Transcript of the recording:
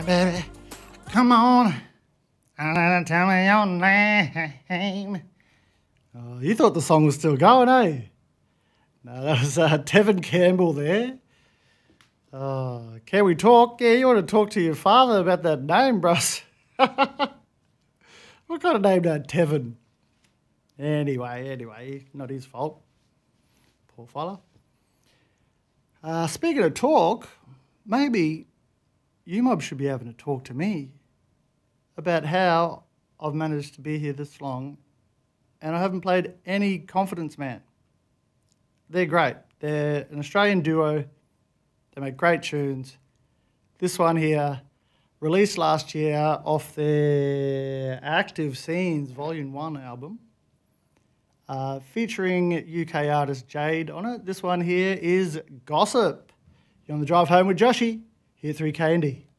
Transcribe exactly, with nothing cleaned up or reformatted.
baby, come on. Tell me your name. Oh, you thought the song was still going, eh? No, that was uh, Tevin Campbell there. Oh, can we talk? Yeah, you want to talk to your father about that name, bros. What kind of name that Tevin? Anyway, anyway, not his fault. Poor fella. Uh, speaking of talk, maybe you mob should be having a talk to me about how I've managed to be here this long and I haven't played any Confidence Man. They're great. They're an Australian duo. They make great tunes. This one here, released last year off their Active Scenes Volume one album, uh, featuring U K artist Jade on it. This one here is Gossip. You're on the drive home with Joshy, here at three K N D.